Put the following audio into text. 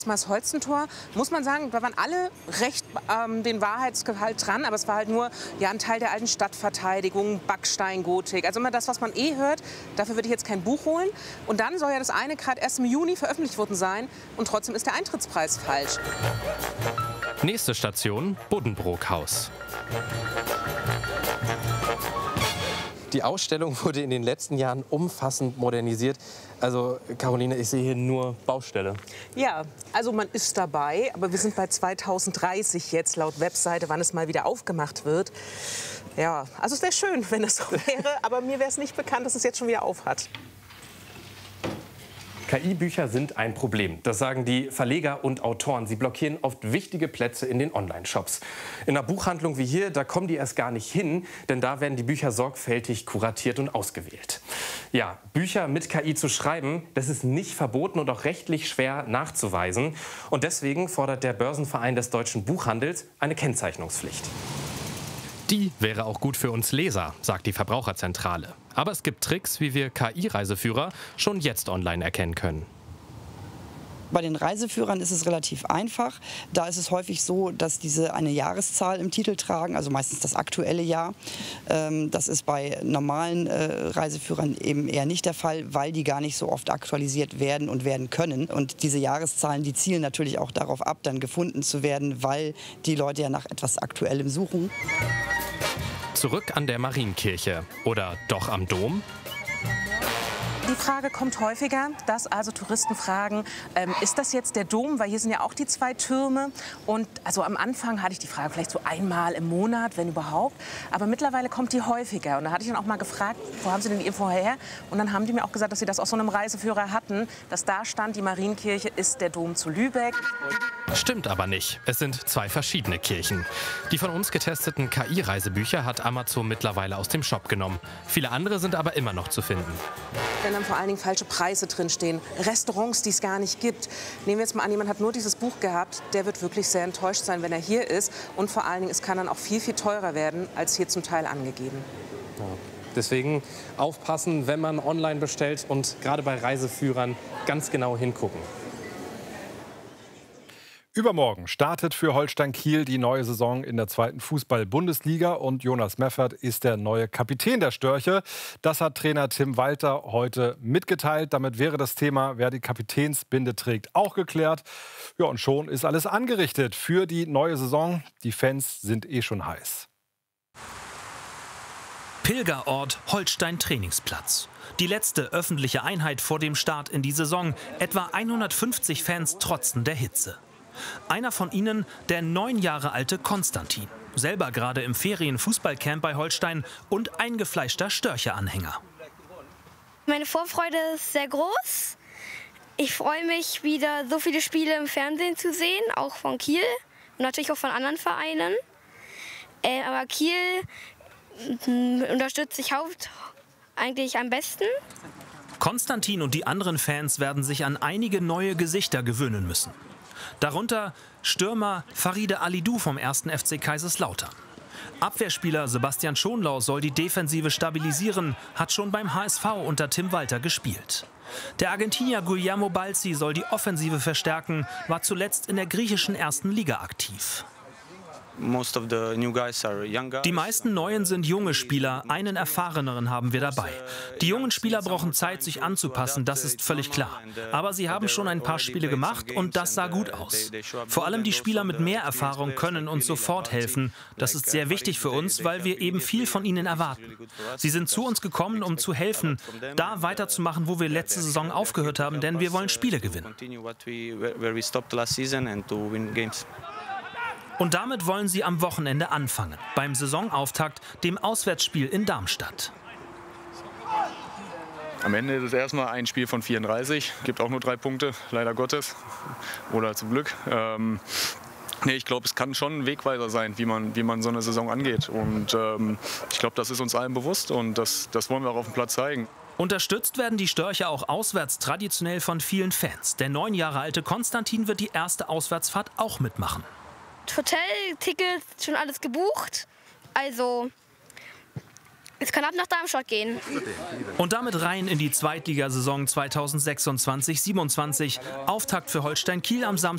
Das Holstentor, muss man sagen, da waren alle recht den Wahrheitsgehalt dran, aber es war halt nur ja, ein Teil der alten Stadtverteidigung, Backsteingotik. Also immer das, was man eh hört, dafür würde ich jetzt kein Buch holen. Und dann soll ja das eine gerade erst im Juni veröffentlicht worden sein und trotzdem ist der Eintrittspreis falsch. Nächste Station, Buddenbrook-Haus. Die Ausstellung wurde in den letzten Jahren umfassend modernisiert. Also Caroline, ich sehe hier nur Baustelle. Ja, also man ist dabei, aber wir sind bei 2030 jetzt laut Webseite, wann es mal wieder aufgemacht wird. Ja, also es wäre schön, wenn es so wäre, aber mir wäre es nicht bekannt, dass es jetzt schon wieder auf hat. KI-Bücher sind ein Problem. Das sagen die Verleger und Autoren. Sie blockieren oft wichtige Plätze in den Online-Shops. In einer Buchhandlung wie hier, da kommen die erst gar nicht hin, denn da werden die Bücher sorgfältig kuratiert und ausgewählt. Ja, Bücher mit KI zu schreiben, das ist nicht verboten und auch rechtlich schwer nachzuweisen. Und deswegen fordert der Börsenverein des deutschen Buchhandels eine Kennzeichnungspflicht. Die wäre auch gut für uns Leser, sagt die Verbraucherzentrale. Aber es gibt Tricks, wie wir KI-Reiseführer schon jetzt online erkennen können. Bei den Reiseführern ist es relativ einfach. Da ist es häufig so, dass diese eine Jahreszahl im Titel tragen, also meistens das aktuelle Jahr. Das ist bei normalen Reiseführern eben eher nicht der Fall, weil die gar nicht so oft aktualisiert werden und werden können. Und diese Jahreszahlen, die zielen natürlich auch darauf ab, dann gefunden zu werden, weil die Leute ja nach etwas Aktuellem suchen. Zurück an der Marienkirche oder doch am Dom? Die Frage kommt häufiger, dass also Touristen fragen, ist das jetzt der Dom? Weil hier sind ja auch die zwei Türme. Und also am Anfang hatte ich die Frage vielleicht so einmal im Monat, wenn überhaupt. Aber mittlerweile kommt die häufiger. Und da hatte ich dann auch mal gefragt, wo haben Sie denn die Info her? Und dann haben die mir auch gesagt, dass sie das aus so einem Reiseführer hatten, dass da stand, die Marienkirche ist der Dom zu Lübeck. Stimmt aber nicht. Es sind zwei verschiedene Kirchen. Die von uns getesteten KI-Reisebücher hat Amazon mittlerweile aus dem Shop genommen. Viele andere sind aber immer noch zu finden. Wenn dann vor allen Dingen falsche Preise drinstehen, Restaurants, die es gar nicht gibt. Nehmen wir jetzt mal an, jemand hat nur dieses Buch gehabt, der wird wirklich sehr enttäuscht sein, wenn er hier ist. Und vor allen Dingen, es kann dann auch viel, viel teurer werden, als hier zum Teil angegeben. Ja. Deswegen aufpassen, wenn man online bestellt und gerade bei Reiseführern ganz genau hingucken. Übermorgen startet für Holstein Kiel die neue Saison in der 2. Fußball-Bundesliga und Jonas Meffert ist der neue Kapitän der Störche. Das hat Trainer Tim Walter heute mitgeteilt. Damit wäre das Thema, wer die Kapitänsbinde trägt, auch geklärt. Ja, und schon ist alles angerichtet für die neue Saison. Die Fans sind eh schon heiß. Pilgerort Holstein Trainingsplatz. Die letzte öffentliche Einheit vor dem Start in die Saison. Etwa 150 Fans trotzen der Hitze. Einer von ihnen, der 9 Jahre alte Konstantin. Selber gerade im Ferienfußballcamp bei Holstein und eingefleischter Störche-Anhänger. Meine Vorfreude ist sehr groß. Ich freue mich, wieder so viele Spiele im Fernsehen zu sehen, auch von Kiel und natürlich auch von anderen Vereinen. Aber Kiel unterstütze ich eigentlich am besten. Konstantin und die anderen Fans werden sich an einige neue Gesichter gewöhnen müssen. Darunter Stürmer Faride Alidou vom 1. FC Kaiserslautern. Abwehrspieler Sebastian Schonlau soll die Defensive stabilisieren, hat schon beim HSV unter Tim Walter gespielt. Der Argentinier Guillermo Balzi soll die Offensive verstärken, war zuletzt in der griechischen 1. Liga aktiv. Die meisten Neuen sind junge Spieler, einen erfahreneren haben wir dabei. Die jungen Spieler brauchen Zeit, sich anzupassen, das ist völlig klar. Aber sie haben schon ein paar Spiele gemacht und das sah gut aus. Vor allem die Spieler mit mehr Erfahrung können uns sofort helfen. Das ist sehr wichtig für uns, weil wir eben viel von ihnen erwarten. Sie sind zu uns gekommen, um zu helfen, da weiterzumachen, wo wir letzte Saison aufgehört haben, denn wir wollen Spiele gewinnen. Und damit wollen sie am Wochenende anfangen, beim Saisonauftakt, dem Auswärtsspiel in Darmstadt. Am Ende ist es erstmal ein Spiel von 34, gibt auch nur 3 Punkte, leider Gottes, oder zum Glück. Nee, ich glaube, es kann schon ein Wegweiser sein, wie man so eine Saison angeht. Und ich glaube, das ist uns allen bewusst und das wollen wir auch auf dem Platz zeigen. Unterstützt werden die Störche auch auswärts traditionell von vielen Fans. Der 9 Jahre alte Konstantin wird die erste Auswärtsfahrt auch mitmachen. Hotel, Tickets, schon alles gebucht. Also, es kann ab nach Darmstadt gehen. Und damit rein in die Zweitligasaison 2026/27. Auftakt für Holstein Kiel am Samstag.